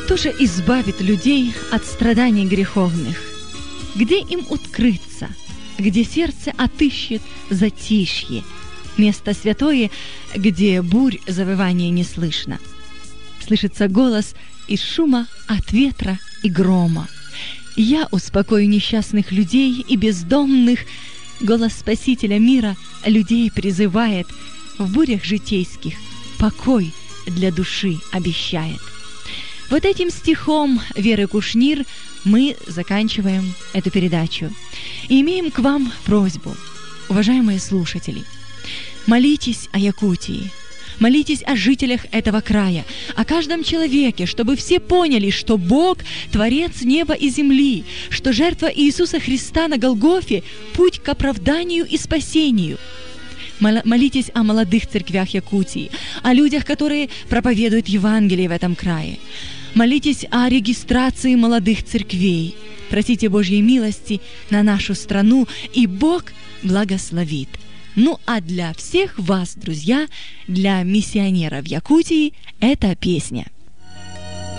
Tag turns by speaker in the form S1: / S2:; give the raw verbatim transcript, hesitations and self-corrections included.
S1: Кто же избавит людей от страданий греховных? Где им укрыться? Где сердце отыщет затишье? Место святое, где бурь завывания не слышно. Слышится голос из шума от ветра и грома. Я успокою несчастных людей и бездомных. Голос Спасителя мира людей призывает. В бурях житейских покой для души обещает. Вот этим стихом Веры Кушнир мы заканчиваем эту передачу. И имеем к вам просьбу, уважаемые слушатели. Молитесь о Якутии, молитесь о жителях этого края, о каждом человеке, чтобы все поняли, что Бог – Творец неба и земли, что жертва Иисуса Христа на Голгофе – путь к оправданию и спасению. Молитесь о молодых церквях Якутии, о людях, которые проповедуют Евангелие в этом крае. Молитесь о регистрации молодых церквей. Просите Божьей милости на нашу страну, и Бог благословит. Ну а для всех вас, друзья, для миссионеров Якутии, эта песня.